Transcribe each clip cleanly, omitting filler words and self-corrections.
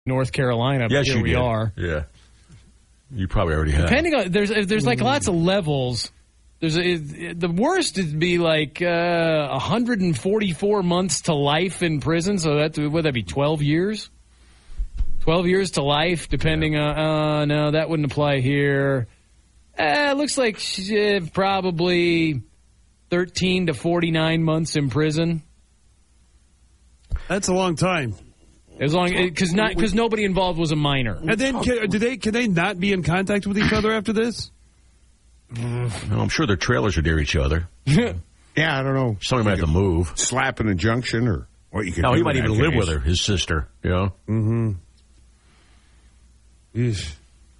North Carolina. But yes, here we are. Yeah. You probably already have. Depending on, there's like lots of levels. The worst would be like 144 months to life in prison. So would that be 12 years? 12 years to life, depending on. No, that wouldn't apply here. It looks like probably 13 to 49 months in prison. That's a long time. As long because nobody involved was a minor. And then can they not be in contact with each other after this? No, I'm sure their trailers are near each other. Yeah, I don't know. Somebody might have to move. Slap an injunction or what you can do. No, he might in even that live case. with her, his sister. You know? Mm-hmm. It's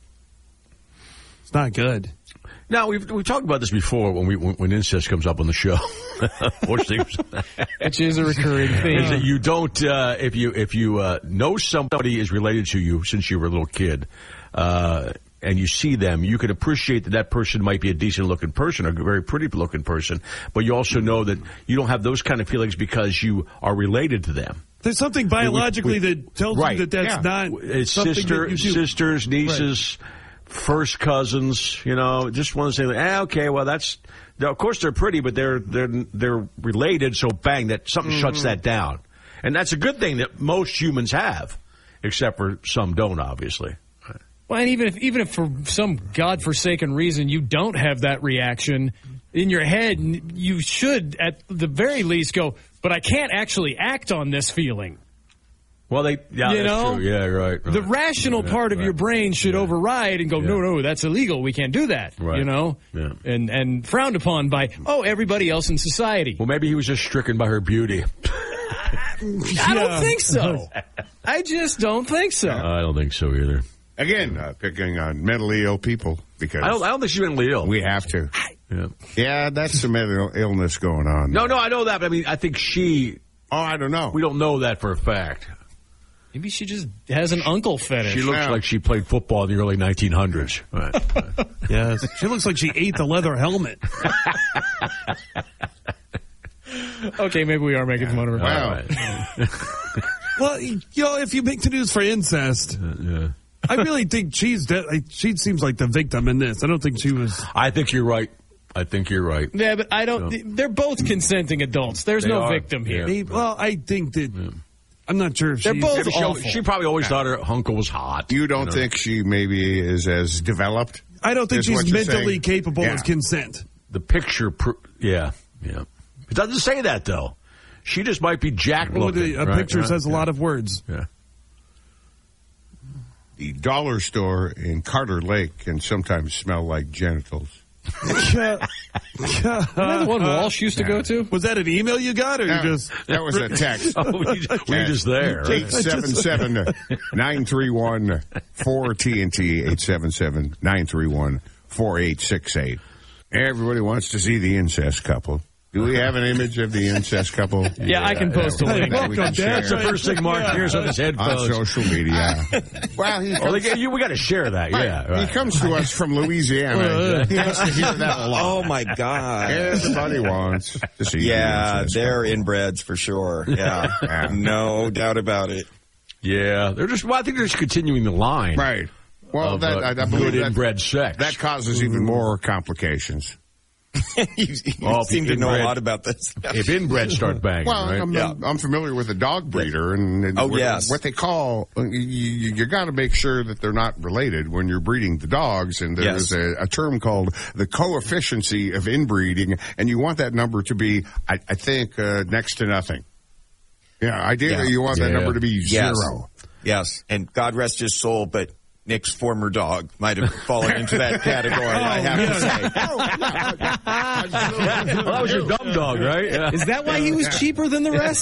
not good. Now, we've talked about this before when incest comes up on the show. Which is a recurring thing. Is that you don't, if you know somebody is related to you since you were a little kid, and you see them, you can appreciate that person might be a decent-looking person, a very pretty-looking person, but you also know that you don't have those kind of feelings because you are related to them. There's something biologically that tells you that's not it's something sisters, nieces, first cousins. You know, just want to say, okay, well, of course they're pretty, but they're related. So bang, that something shuts that down, and that's a good thing that most humans have, except for some don't, obviously. Well, and even if for some godforsaken reason you don't have that reaction in your head, you should at the very least go, but I can't actually act on this feeling. Well, that's true. Yeah, right. The rational part of your brain should override and go, no, that's illegal. We can't do that. Right. You know, and frowned upon by everybody else in society. Well, maybe he was just stricken by her beauty. I don't think so. I just don't think so. I don't think so either. Again, picking on mentally ill people because I don't think she's mentally ill. We have to. Yeah, that's some mental illness going on. No, I know that. But I mean, I think she. Oh, I don't know. We don't know that for a fact. Maybe she just has an uncle fetish. She looks like she played football in the early 1900s. Right. Yes, she looks like she ate the leather helmet. Okay, maybe we are making fun of her. Wow. Right. Well, if you make the news for incest. I really think she seems like the victim in this. I don't think she was. I think you're right. Yeah, but I don't. They're both consenting adults. There's no victim here. Yeah. Well, I think that. I'm not sure if they're both awful. She probably always thought her uncle was hot. You don't think she maybe is as developed? I don't think she's mentally capable of consent. The picture, It doesn't say that though. She just might be jacked looking. A picture says a lot of words. Yeah. The dollar store in Carter Lake can sometimes smell like genitals. Isn't that the one Walsh used to go to? Was that an email you got, or you just... That was a text. We're just there. 877-931-4TNT, 877-931-4868. Everybody wants to see the incest couple. Do we have an image of the incest couple? Yeah, I can post a link. That's the first thing Mark hears on his headphones. On social media. Well, we got to share that. Right. Yeah, right. He comes to us from Louisiana. He has to hear that a lot. Oh, my God. Everybody wants to see the incest they're couple. inbreds for sure. Yeah. No doubt about it. Yeah, they're just. Well, I think they're just continuing the line. Right. Well, I believe good inbred sex. That causes even more complications. you seem to know a lot about this. If inbred start banging, well, right? I'm familiar with a dog breeder, and what they call you got to make sure that they're not related when you're breeding the dogs. And there's a term called the coefficiency of inbreeding, and you want that number to be, I think, next to nothing. Yeah, ideally you want that number to be zero. Yes, and God rest his soul, but Nick's former dog might have fallen into that category, I have to say. Well, that was your dumb dog, right? Yeah. Is that why he was cheaper than the rest?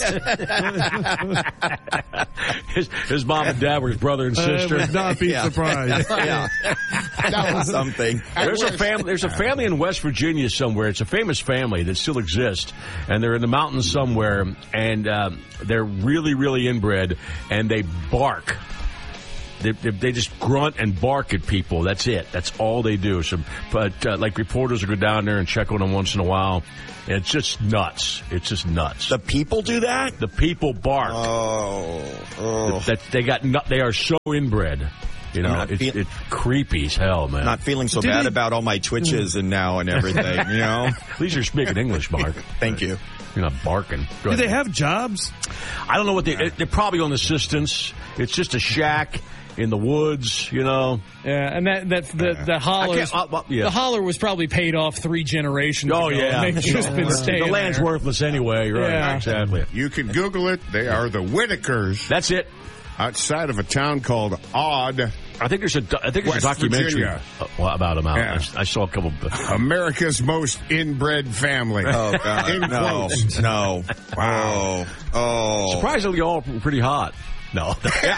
his mom and dad were his brother and sister. I would not be surprised. That was something. There's a family in West Virginia somewhere. It's a famous family that still exists, and they're in the mountains somewhere, and they're really, really inbred, and they bark. They just grunt and bark at people. That's it. That's all they do. So, but like reporters will go down there and check on them once in a while. And it's just nuts. It's just nuts. The people do that? The people bark. Oh. They are so inbred. You know, it's creepy as hell, man. Not feeling so bad about all my twitches and everything, you know? At least you're speaking English, Mark. Thank you. You're not barking. Do they have jobs? I don't know what they're probably on assistance. It's just a shack in the woods, you know. Yeah, and the holler. The holler was probably paid off 3 generations ago. Oh, yeah. They've just been staying the land's there. worthless anyway. Right? Yeah. Exactly. You can Google it. They are the Whitakers. That's it. Outside of a town called Odd. I think there's a West documentary about them out. Yeah. I saw a couple. America's most inbred family. Oh, God. No. Wow. Oh. Surprisingly, all pretty hot. No.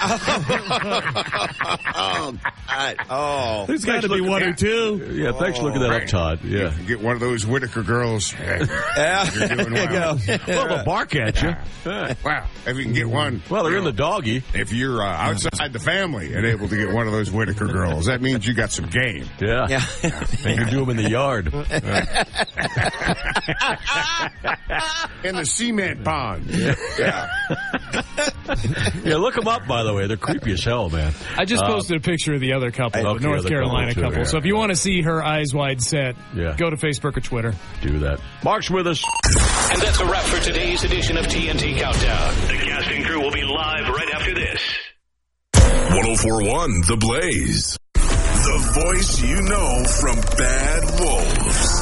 There's got to be one or two. Yeah, thanks for looking that up, Todd. Yeah. Get one of those Whitaker girls. You're doing well. Well, they'll bark at you. Wow. If you can get one. Well, they're in the doggy. If you're outside the family and able to get one of those Whitaker girls, that means you got some game. Yeah. And you do them in the yard. In the cement pond. Yeah, look them up, by the way. They're creepy as hell, man. I just posted a picture of the other couple, the North Carolina couple. So if you want to see her eyes wide set, go to Facebook or Twitter. Do that. Mark's with us. And that's a wrap for today's edition of TNT Countdown. The casting crew will be live right after this. 104.1 The Blaze. The voice you know from Bad Wolves.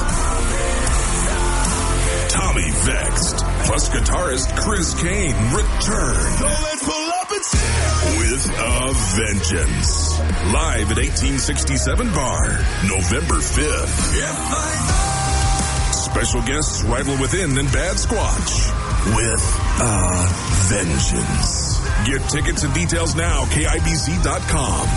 Tommy Vexed plus guitarist Chris Kane return. So let's pull up and with a vengeance. Live at 1867 Bar, November 5th. Special guests Rival Within and Bad Squatch with a vengeance. Get tickets and details now, KIBC.com.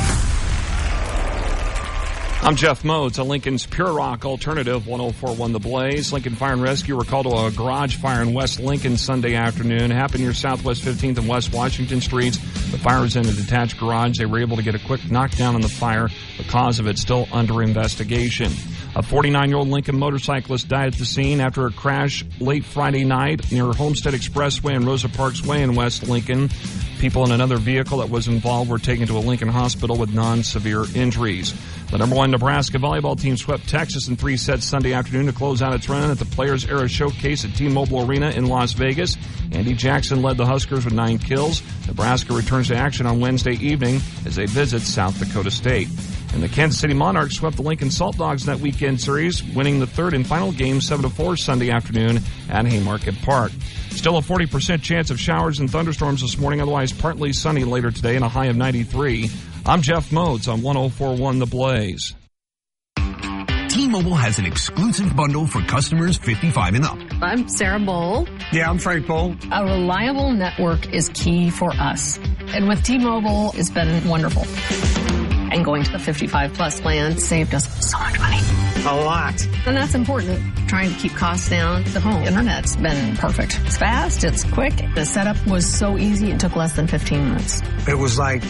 I'm Jeff Modes, a Lincoln's Pure Rock Alternative, 104.1 The Blaze. Lincoln Fire and Rescue were called to a garage fire in West Lincoln Sunday afternoon. It happened near Southwest 15th and West Washington Streets. The fire was in a detached garage. They were able to get a quick knockdown on the fire. The cause of it still under investigation. A 49-year-old Lincoln motorcyclist died at the scene after a crash late Friday night near Homestead Expressway and Rosa Parks Way in West Lincoln. People in another vehicle that was involved were taken to a Lincoln hospital with non-severe injuries. The number 1 Nebraska volleyball team swept Texas in 3 sets Sunday afternoon to close out its run at the Players Era Showcase at T-Mobile Arena in Las Vegas. Andy Jackson led the Huskers with 9 kills. Nebraska returns to action on Wednesday evening as they visit South Dakota State. And the Kansas City Monarchs swept the Lincoln Salt Dogs in that weekend series, winning the third and final game 7-4 Sunday afternoon at Haymarket Park. Still a 40% chance of showers and thunderstorms this morning, otherwise partly sunny later today and a high of 93. I'm Jeff Modes on 104.1 The Blaze. T-Mobile has an exclusive bundle for customers 55 and up. I'm Sarah Bowl. Yeah, I'm Frank Bowl. A reliable network is key for us. And with T-Mobile, it's been wonderful. And going to the 55-plus plan saved us so much money. A lot. And that's important. Trying to keep costs down. The home internet's been perfect. It's fast. It's quick. The setup was so easy. It took less than 15 minutes. It was like,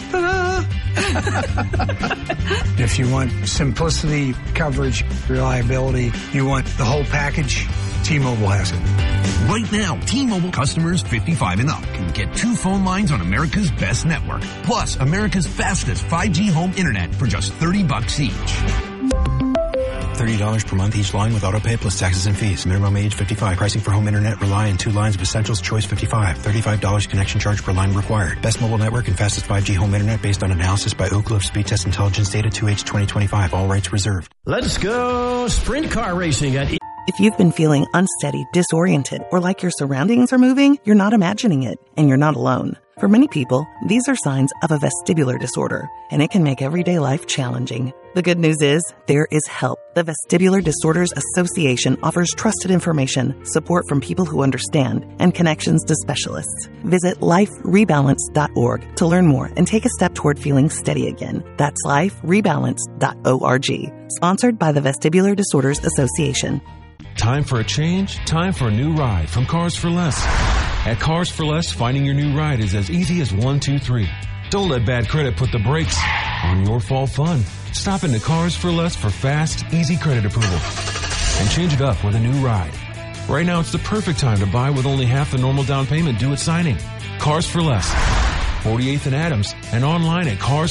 If you want simplicity, coverage, reliability, you want the whole package, T-Mobile has it. Right now, T-Mobile customers 55 and up can get 2 phone lines on America's best network, plus America's fastest 5G home internet for just $30 each. $30 per month each line with autopay plus taxes and fees. Minimum age 55. Pricing for home internet rely on 2 lines of Essentials Choice 55. $35 connection charge per line required. Best mobile network and fastest 5G home internet based on analysis by Oak Grove Speed Test Intelligence Data 2H 2025. All rights reserved. Let's go sprint car racing at If you've been feeling unsteady, disoriented, or like your surroundings are moving, you're not imagining it, and you're not alone. For many people, these are signs of a vestibular disorder, and it can make everyday life challenging. The good news is, there is help. The Vestibular Disorders Association offers trusted information, support from people who understand, and connections to specialists. Visit liferebalance.org to learn more and take a step toward feeling steady again. That's liferebalance.org. Sponsored by the Vestibular Disorders Association. Time for a change, time for a new ride from Cars for Less. At Cars for Less, finding your new ride is as easy as 1, 2, 3. Don't let bad credit put the brakes on your fall fun. Stop into Cars for Less for fast, easy credit approval. And change it up with a new ride. Right now, it's the perfect time to buy with only half the normal down payment due at signing. Cars for Less. 48th and Adams, and online at Cars